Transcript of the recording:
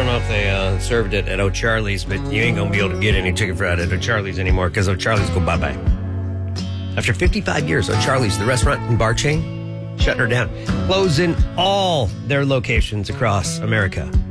don't know if they served it at O'Charlie's, but you ain't going to be able to get any chicken fried at O'Charlie's anymore because O'Charlie's go bye-bye. After 55 years, O'Charlie's, the restaurant and bar chain, shutting her down, closing all their locations across America.